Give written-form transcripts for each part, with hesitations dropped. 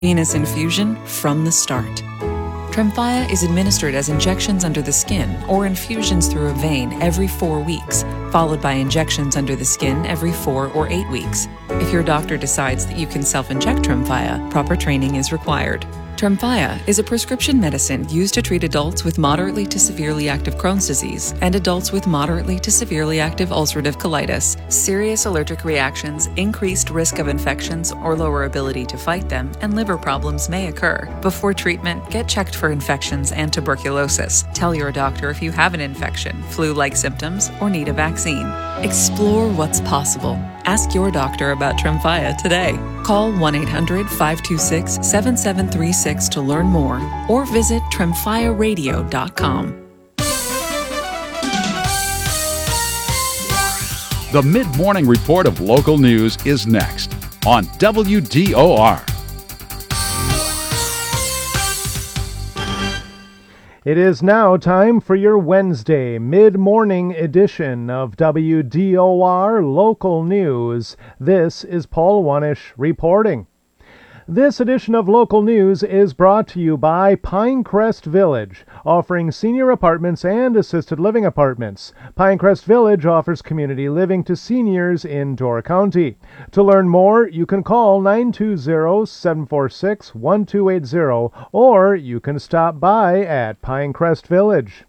Venous infusion from the start. Tremfya is administered as injections under the skin or infusions through a vein every 4 weeks, followed by injections under the skin every 4 or 8 weeks. If your doctor decides that you can self-inject Tremfya, proper training is required. Tremfya is a prescription medicine used to treat adults with moderately to severely active Crohn's disease and adults with moderately to severely active ulcerative colitis. Serious allergic reactions, increased risk of infections or lower ability to fight them, and liver problems may occur. Before treatment, get checked for infections and tuberculosis. Tell your doctor if you have an infection, flu-like symptoms, or need a vaccine. Explore what's possible. Ask your doctor about Tremfya today. Call 1-800-526-7736 to learn more or visit tremfyaradio.com. The mid-morning report of local news is next on WDOR. It is now time for your Wednesday mid-morning edition of WDOR Local News. This is Paul Wanish reporting. This edition of Local News is brought to you by Pinecrest Village, offering senior apartments and assisted living apartments. Pinecrest Village offers community living to seniors in Door County. To learn more, you can call 920-746-1280, or you can stop by at Pinecrest Village.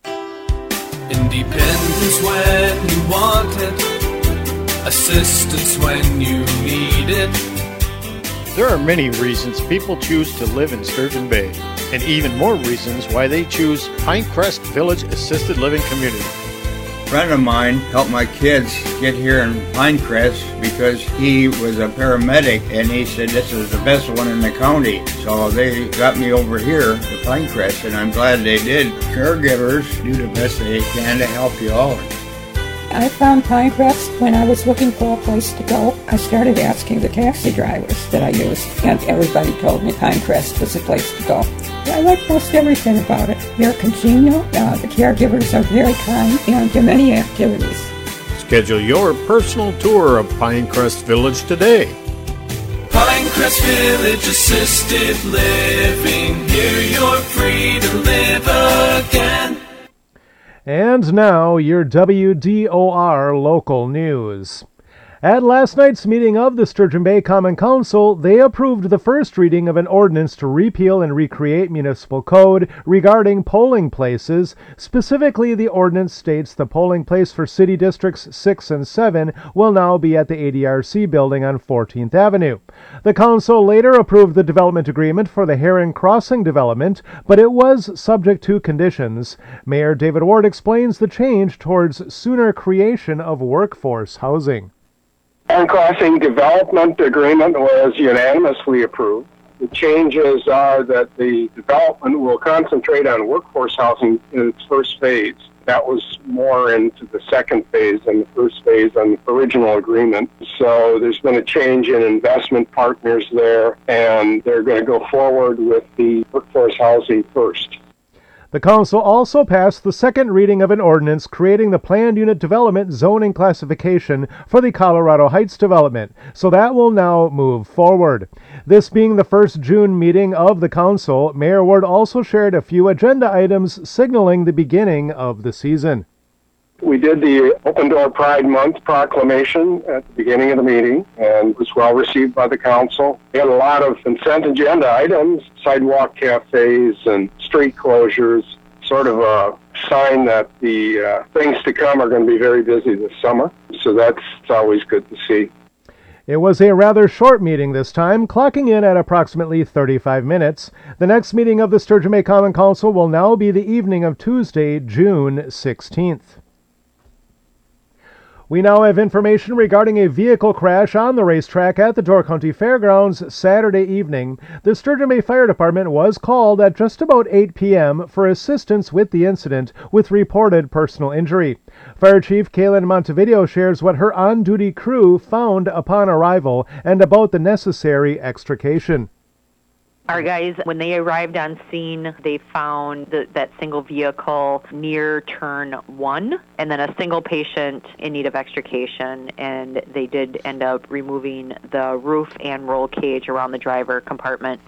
Independence when you want it, assistance when you need it. There are many reasons people choose to live in Sturgeon Bay, and even more reasons why they choose Pinecrest Village Assisted Living Community. A friend of mine helped my kids get here in Pinecrest because he was a paramedic, and he said this is the best one in the county. So they got me over here to Pinecrest, and I'm glad they did. Caregivers do the best they can to help you all. I found Pinecrest when I was looking for a place to go. I started asking the taxi drivers that I used, and everybody told me Pinecrest was the place to go. I like most everything about it. They're congenial, the caregivers are very kind, and there are many activities. Schedule your personal tour of Pinecrest Village today. Pinecrest Village Assisted Living. Here you're free to live again. And now, your WDOR local news. At last night's meeting of the Sturgeon Bay Common Council, they approved the first reading of an ordinance to repeal and recreate municipal code regarding polling places. Specifically, the ordinance states the polling place for City Districts 6 and 7 will now be at the ADRC building on 14th Avenue. The council later approved the development agreement for the Heron Crossing development, but it was subject to conditions. Mayor David Ward explains the change towards sooner creation of workforce housing. Heron Crossing development agreement was unanimously approved. The changes are that the development will concentrate on workforce housing in its first phase. That was more into the second phase than the first phase on the original agreement. So there's been a change in investment partners there, and they're going to go forward with the workforce housing first. The council also passed the second reading of an ordinance creating the planned unit development zoning classification for the Colorado Heights development, so that will now move forward. This being the first June meeting of the council, Mayor Ward also shared a few agenda items signaling the beginning of the season. We did the Open Door Pride Month proclamation at the beginning of the meeting, and it was well received by the council. We had a lot of consent agenda items, sidewalk cafes and street closures, sort of a sign that the things to come are going to be very busy this summer. So that's always good to see. It was a rather short meeting this time, clocking in at approximately 35 minutes. The next meeting of the Sturgeon Bay Common Council will now be the evening of Tuesday, June 16th. We now have information regarding a vehicle crash on the racetrack at the Door County Fairgrounds Saturday evening. The Sturgeon Bay Fire Department was called at just about 8 p.m. for assistance with the incident with reported personal injury. Fire Chief Kaylin Montevideo shares what her on-duty crew found upon arrival and about the necessary extrication. Our guys, when they arrived on scene, they found that single vehicle near turn 1, and then a single patient in need of extrication, and they did end up removing the roof and roll cage around the driver compartment.